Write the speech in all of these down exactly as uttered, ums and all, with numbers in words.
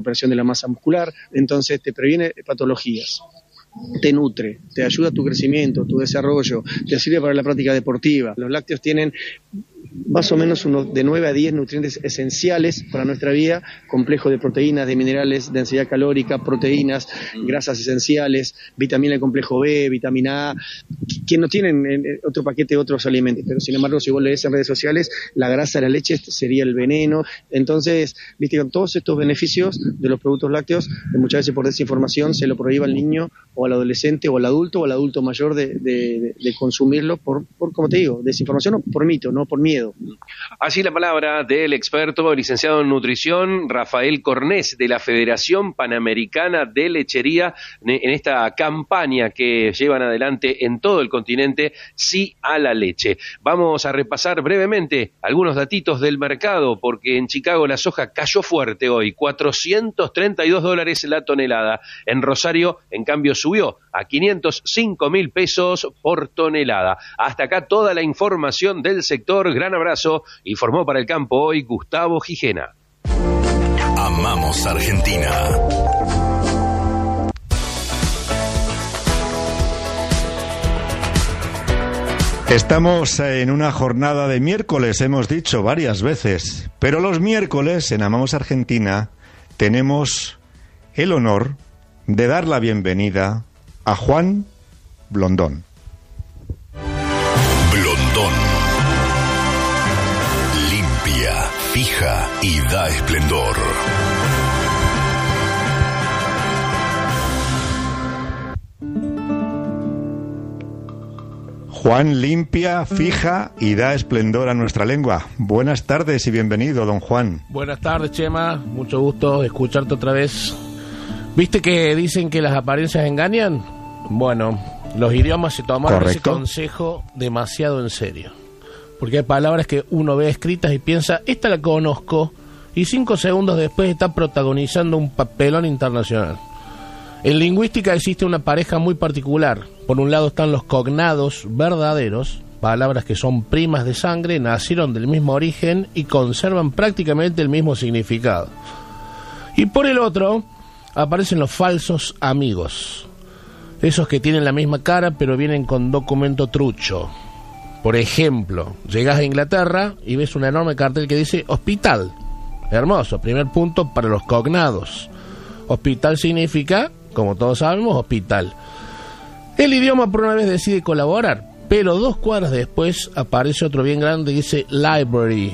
recuperación de la masa muscular, entonces te previene patologías, te nutre, te ayuda a tu crecimiento, tu desarrollo, te sirve para la práctica deportiva. Los lácteos tienen más o menos unos de nueve a diez nutrientes esenciales para nuestra vida, complejo de proteínas, de minerales, densidad calórica, proteínas, grasas esenciales, vitamina del complejo B, vitamina A, que no tienen en otro paquete de otros alimentos, pero sin embargo si vos lees en redes sociales, la grasa de la leche sería el veneno. Entonces, viste, con todos estos beneficios de los productos lácteos, muchas veces por desinformación se lo prohíbe al niño o al adolescente o al adulto o al adulto mayor de, de, de consumirlo por, por, como te digo, desinformación o por mito, no por miedo. Así la palabra del experto, licenciado en nutrición, Rafael Cornés, de la Federación Panamericana de Lechería, en esta campaña que llevan adelante en todo el continente, Sí a la Leche. Vamos a repasar brevemente algunos datitos del mercado, porque en Chicago la soja cayó fuerte hoy, cuatrocientos treinta y dos dólares la tonelada. En Rosario, en cambio, subió a quinientos cinco mil pesos por tonelada. Hasta acá toda la información del sector. Gran abrazo. Informó para el campo hoy Gustavo Gijena. Amamos Argentina. Estamos en una jornada de miércoles, hemos dicho varias veces, pero los miércoles en Amamos Argentina tenemos el honor de dar la bienvenida a Juan Blondón. Blondón. Limpia, fija y da esplendor. Juan limpia, fija y da esplendor a nuestra lengua. Buenas tardes y bienvenido, don Juan. Buenas tardes, Chema. Mucho gusto escucharte otra vez. ¿Viste que dicen que las apariencias engañan? Bueno, los idiomas se tomaron Correcto. ese consejo demasiado en serio. Porque hay palabras que uno ve escritas y piensa, esta la conozco, y cinco segundos después está protagonizando un papelón internacional. En lingüística existe una pareja muy particular. Por un lado están los cognados verdaderos, palabras que son primas de sangre, nacieron del mismo origen y conservan prácticamente el mismo significado. Y por el otro aparecen los falsos amigos, esos que tienen la misma cara pero vienen con documento trucho. Por ejemplo, llegas a Inglaterra y ves un enorme cartel que dice hospital. Hermoso, primer punto para los cognados. Hospital significa, como todos sabemos, hospital. El idioma por una vez decide colaborar, pero dos cuadras después aparece otro bien grande que dice library.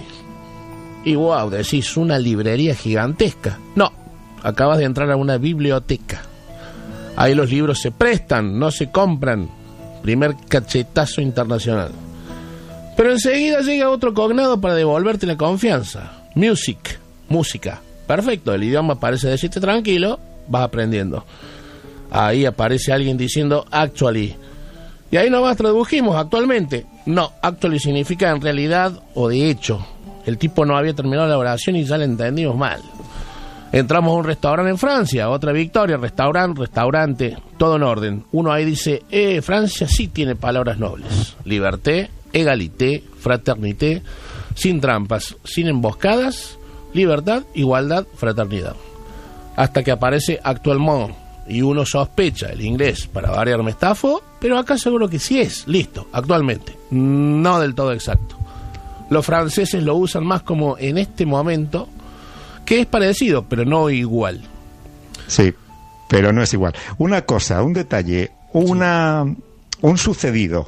Y wow, decís una librería gigantesca. No, acabas de entrar a una biblioteca. Ahí los libros se prestan, no se compran. Primer cachetazo internacional. Pero enseguida llega otro cognado para devolverte la confianza. Music, música. Perfecto, el idioma parece decirte tranquilo, vas aprendiendo. Ahí aparece alguien diciendo actually. Y ahí nomás tradujimos actualmente. No, actually significa en realidad o de hecho. El tipo no había terminado la oración y ya la entendimos mal. Entramos a un restaurante en Francia, otra victoria, restaurante, restaurante, todo en orden. Uno ahí dice, eh, Francia sí tiene palabras nobles. Liberté, égalité, fraternité, sin trampas, sin emboscadas, libertad, igualdad, fraternidad. Hasta que aparece actuellement. Y uno sospecha, el inglés, para variar me estafo, pero acá seguro que sí es, listo, actualmente. No del todo exacto. Los franceses lo usan más como en este momento, que es parecido, pero no igual. Sí, pero no es igual. Una cosa, un detalle, una, sí. un sucedido.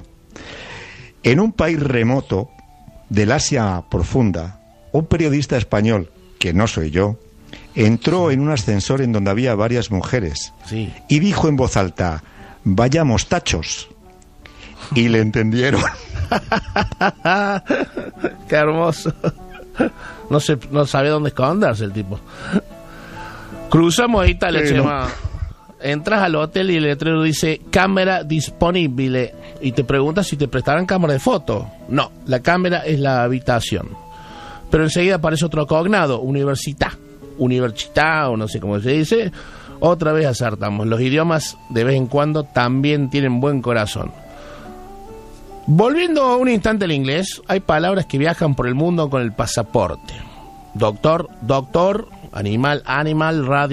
En un país remoto del Asia profunda, un periodista español, que no soy yo, entró en un ascensor en donde había varias mujeres sí. y dijo en voz alta, vayamos tachos, y le entendieron. Qué hermoso. No sé, no sabía dónde esconderse el tipo. Cruzamos a Italia, sí, Chema. No. Entras al hotel y el letrero dice cámara disponible y te preguntas si te prestarán cámara de foto. No, la cámara es la habitación. Pero enseguida aparece otro cognado, università. Università, o no sé cómo se dice. Otra vez acertamos. Los idiomas de vez en cuando también tienen buen corazón. Volviendo a un instante al inglés, hay palabras que viajan por el mundo con el pasaporte. Doctor, doctor, animal, animal, radio.